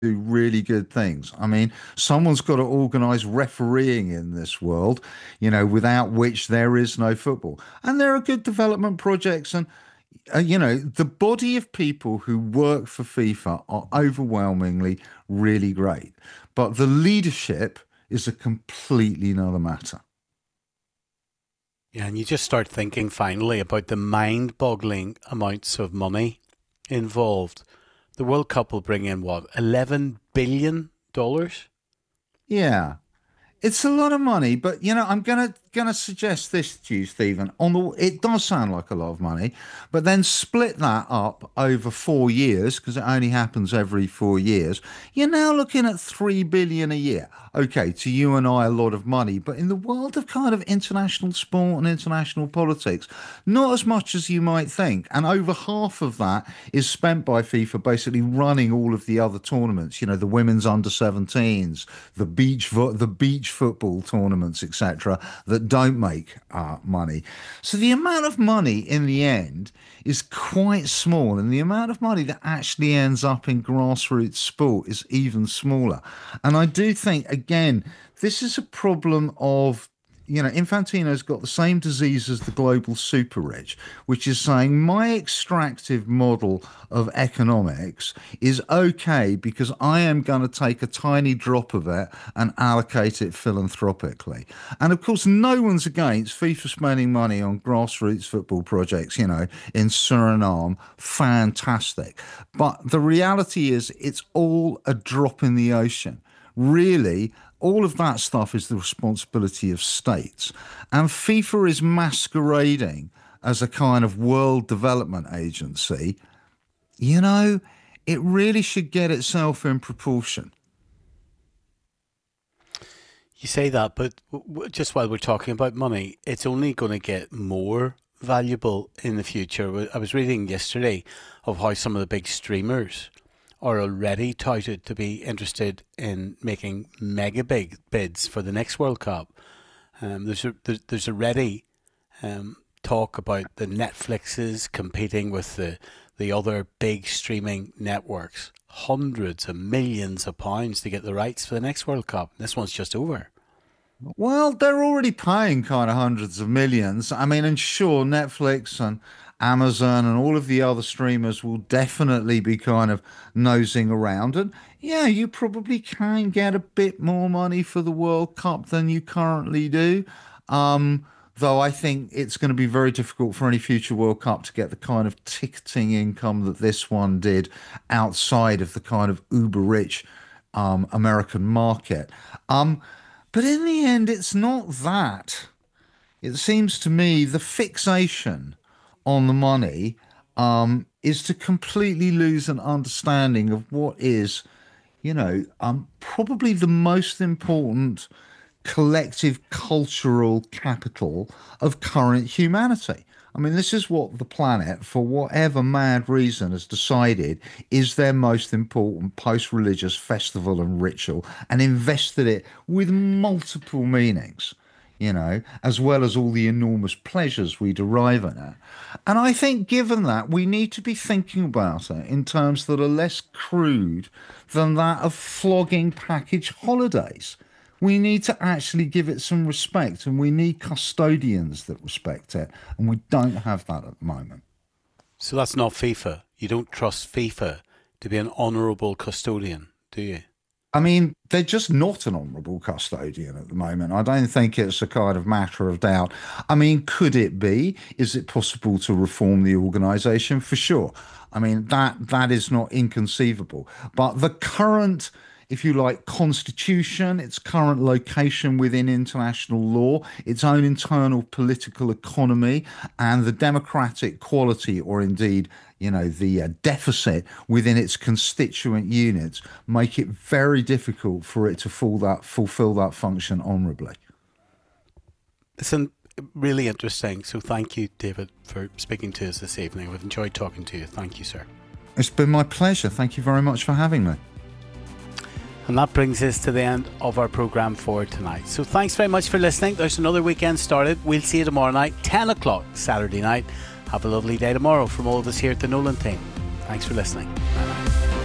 do really good things. I mean, someone's got to organise refereeing in this world, without which there is no football. And there are good development projects, and the body of people who work for FIFA are overwhelmingly really great. But the leadership is a completely another matter. Yeah, and you just start thinking finally about the mind boggling amounts of money involved. The World Cup will bring in what, $11 billion? Yeah. It's a lot of money, but I'm gonna suggest this to you, Stephen. It does sound like a lot of money, but then split that up over 4 years because it only happens every 4 years. You're now looking at 3 billion a year. Okay, to you and I, a lot of money, but in the world of kind of international sport and international politics, not as much as you might think. And over half of that is spent by FIFA basically running all of the other tournaments. The women's under 17s, the beach football tournaments, etc., that don't make money. So the amount of money in the end is quite small, and the amount of money that actually ends up in grassroots sport is even smaller. And I do think, again, this is a problem of Infantino's got the same disease as the global super rich, which is saying my extractive model of economics is okay because I am going to take a tiny drop of it and allocate it philanthropically. And of course, no one's against FIFA spending money on grassroots football projects, in Suriname. Fantastic. But the reality is, it's all a drop in the ocean. Really, all of that stuff is the responsibility of states. And FIFA is masquerading as a kind of world development agency. You know, it really should get itself in proportion. You say that, but just while we're talking about money, it's only going to get more valuable in the future. I was reading yesterday of how some of the big streamers are already touted to be interested in making mega big bids for the next World Cup. There's already talk about the Netflixes competing with the other big streaming networks. Hundreds of millions of pounds to get the rights for the next World Cup. This one's just over. Well, they're already paying kind of hundreds of millions. I mean, and sure, Netflix and Amazon and all of the other streamers will definitely be kind of nosing around. And yeah, you probably can get a bit more money for the World Cup than you currently do. Though I think it's going to be very difficult for any future World Cup to get the kind of ticketing income that this one did outside of the kind of uber rich American market. But in the end, it's not that. It seems to me the fixation on the money is to completely lose an understanding of what is, probably the most important collective cultural capital of current humanity. I mean, this is what the planet, for whatever mad reason, has decided is their most important post religious festival and ritual and invested it with multiple meanings, as well as all the enormous pleasures we derive in it. And I think, given that, we need to be thinking about it in terms that are less crude than that of flogging package holidays. We need to actually give it some respect, and we need custodians that respect it, and we don't have that at the moment. So that's not FIFA. You don't trust FIFA to be an honourable custodian, do you? I mean, they're just not an honourable custodian at the moment. I don't think it's a kind of matter of doubt. I mean, could it be? Is it possible to reform the organisation? For sure. I mean, that is not inconceivable. But the current, if you like, constitution, its current location within international law, its own internal political economy, and the democratic quality, or indeed, the deficit within its constituent units, make it very difficult for it to fulfill that function honourably. Listen, really interesting. So thank you, David, for speaking to us this evening. We've enjoyed talking to you. Thank you, sir. It's been my pleasure. Thank you very much for having me. And that brings us to the end of our programme for tonight. So thanks very much for listening. There's another weekend started. We'll see you tomorrow night, 10 o'clock Saturday night. Have a lovely day tomorrow from all of us here at the Nolan team. Thanks for listening.